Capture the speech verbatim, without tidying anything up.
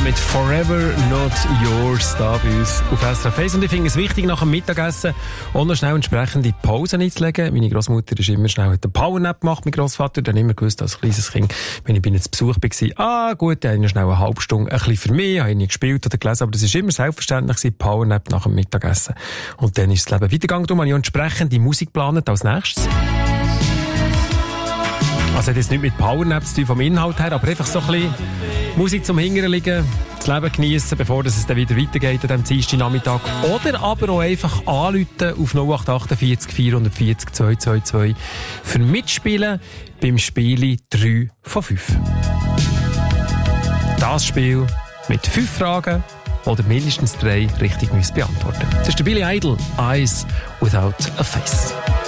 mit Forever Not Yours da bei uns auf S R F eins. Und ich finde es wichtig, nach dem Mittagessen auch noch schnell entsprechende Pausen einzulegen. Meine Großmutter ist immer schnell einen Powernap gemacht, mein Grossvater. Dann immer gewusst, als kleines Kind, wenn ich bei ihnen zu Besuch war, ah gut, dann habe ich schnell eine halbe Stunde ein bisschen für mich, habe ich nicht gespielt oder gelesen, aber das ist immer selbstverständlich gewesen, Powernap nach dem Mittagessen. Und dann ist das Leben weitergegangen. Darum habe ich entsprechende Musik geplant als nächstes. Also hat jetzt nicht mit Powernap zu tun vom Inhalt her, aber einfach so ein bisschen Musik zum Hingern liegen, das Leben geniessen, bevor es dann wieder weitergeht an diesem Dienstagnachmittag. Oder aber auch einfach anrufen auf null acht acht vier vier vier null zwei zwei zwei für Mitspielen beim Spiel drei von fünf. Das Spiel mit fünf Fragen oder mindestens drei richtig beantworten. Das ist der Billy Idol, Eyes Without a Face.